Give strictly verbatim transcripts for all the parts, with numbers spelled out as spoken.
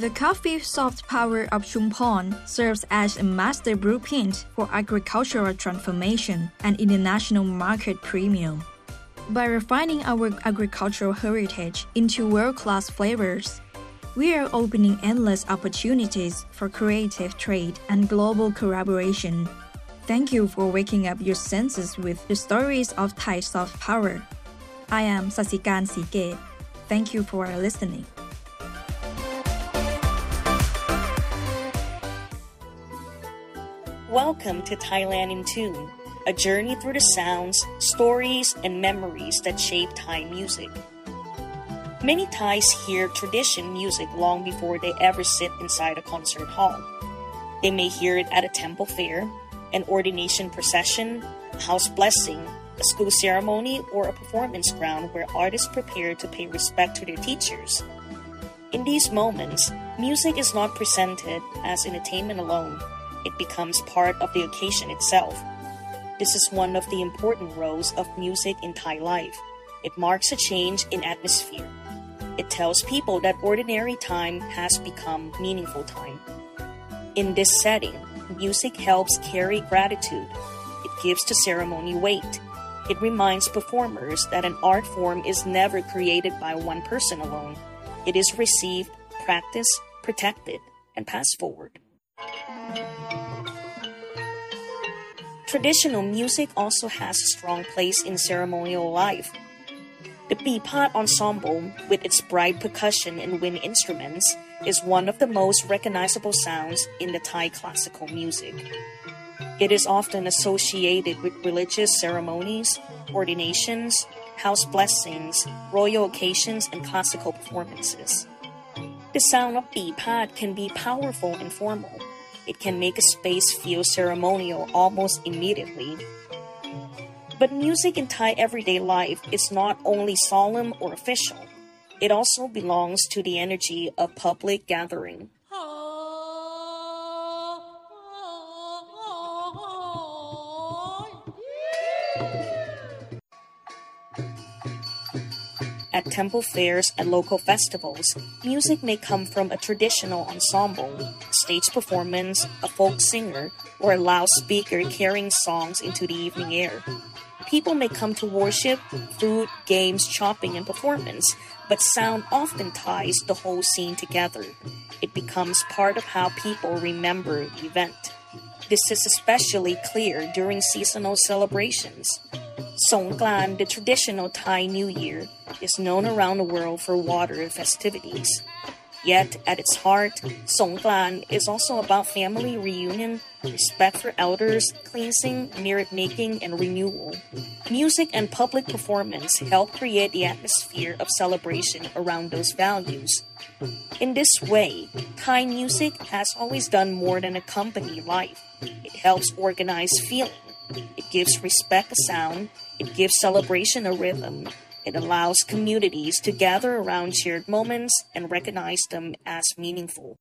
The coffee soft power of Chumphon serves as a master blueprint for agricultural transformation and international market premium. By refining our agricultural heritage into world-class flavors, we are opening endless opportunities for creative trade and global collaboration. Thank you for waking up your senses with the stories of Thai soft power. I am Sasikan Sigate. Thank you for listening. Welcome to Thailand in Tune, a journey through the sounds, stories, and memories that shape Thai music. Many Thais hear tradition music long before they ever sit inside a concert hall. They may hear it at a temple fair, an ordination procession, a house blessing, a school ceremony, or a performance ground where artists prepare to pay respect to their teachers. In these moments, music is not presented as entertainment alone. It becomes part of the occasion itself. This is one of the important roles of music in Thai life. It marks a change in atmosphere. It tells people that ordinary time has become meaningful time. In this setting, music helps carry gratitude. It gives the ceremony weight. It reminds performers that an art form is never created by one person alone. It is received, practiced, protected, and passed forward. Traditional music also has a strong place in ceremonial life. The Bipat ensemble, with its bright percussion and wind instruments, is one of the most recognizable sounds in the Thai classical music. It is often associated with religious ceremonies, ordinations, house blessings, royal occasions, and classical performances. The sound of Bipat can be powerful and formal. It can make a space feel ceremonial almost immediately. But music in Thai everyday life is not only solemn or official. It also belongs to the energy of public gathering. At temple fairs and local festivals, music may come from a traditional ensemble, a stage performance, a folk singer, or a loudspeaker carrying songs into the evening air. People may come to worship, food, games, shopping, and performance, but sound often ties the whole scene together. It becomes part of how people remember the event. This is especially clear during seasonal celebrations. Songkran, the traditional Thai New Year, is known around the world for water festivities. Yet, at its heart, Songkran is also about family reunion, respect for elders, cleansing, merit-making, and renewal. Music and public performance help create the atmosphere of celebration around those values. In this way, Thai music has always done more than accompany life. It helps organize feeling. It gives respect a sound. It gives celebration a rhythm. It allows communities to gather around shared moments and recognize them as meaningful.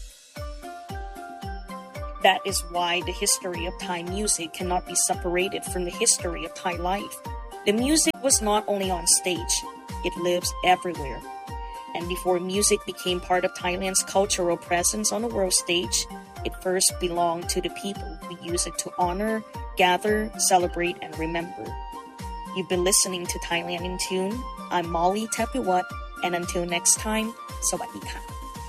That is why the history of Thai music cannot be separated from the history of Thai life. The music was not only on stage, it lives everywhere. And before music became part of Thailand's cultural presence on the world stage, it first belonged to the people who use it to honor, gather, celebrate, and remember. You've been listening to Thailand in Tune. I'm Molly Tepiwat, and until next time, Sawadee ka.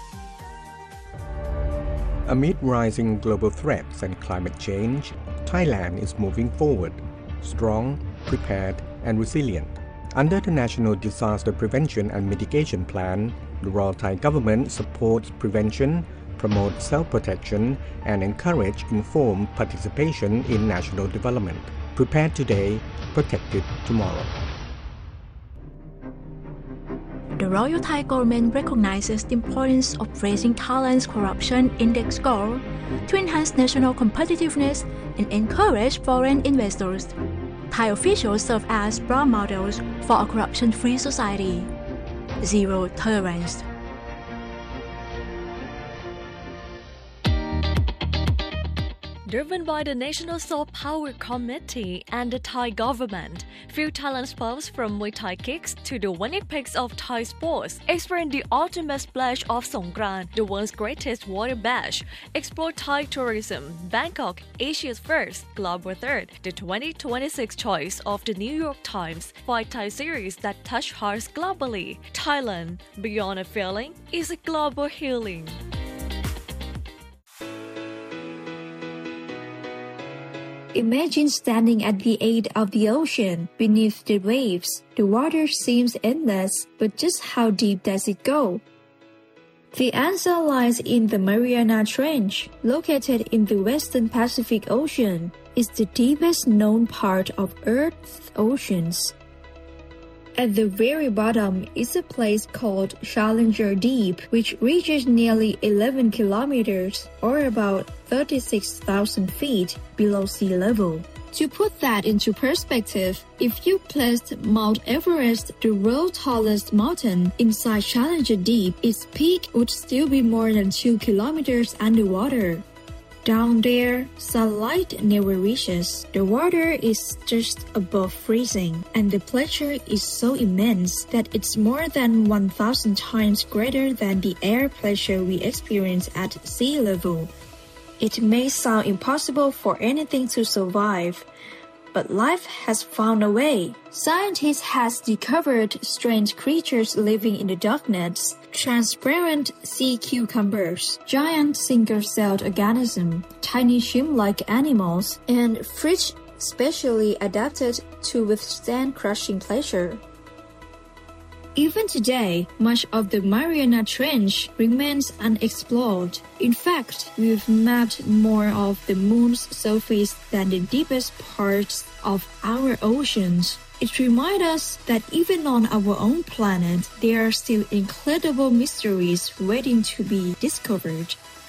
Amid rising global threats and climate change, Thailand is moving forward, strong, prepared, and resilient. Under the National Disaster Prevention and Mitigation Plan, the Royal Thai Government supports prevention, promotes self-protection, and encourages informed participation in national development. Prepared today, protected tomorrow. The Royal Thai Government recognizes the importance of raising Thailand's corruption index score to enhance national competitiveness and encourage foreign investors. Thai officials serve as role models for a corruption-free society. Zero tolerance. driven by the National Soft Power Committee and the Thai government. Few talent spouts from Muay Thai kicks to the winning picks of Thai sports experience the ultimate splash of Songkran, the world's greatest water bash. Explore Thai tourism. Bangkok, Asia's first, global third, the twenty twenty-six choice of the New York Times Fight Thai series that touch hearts globally. Thailand, beyond a feeling, is a global healing. Imagine standing at the edge of the ocean, beneath the waves. The water seems endless, but just how deep does it go? The answer lies in the Mariana Trench, located in the western Pacific Ocean. It's the deepest known part of Earth's oceans. At the very bottom is a place called Challenger Deep, which reaches nearly eleven kilometers, or about thirty-six thousand feet, below sea level. To put that into perspective, if you placed Mount Everest, the world's tallest mountain, inside Challenger Deep, its peak would still be more than two kilometers underwater. Down there, sunlight never reaches. The water is just above freezing, and the pressure is so immense that it's more than one thousand times greater than the air pressure we experience at sea level. It may sound impossible for anything to survive, but life has found a way. Scientists have discovered strange creatures living in the darkness, transparent sea cucumbers, giant single-celled organisms, tiny shrimp-like animals, and fish specially adapted to withstand crushing pressure. Even today, much of the Mariana Trench remains unexplored. In fact, we've mapped more of the moon's surface than the deepest parts of our oceans. It reminds us that even on our own planet, there are still incredible mysteries waiting to be discovered.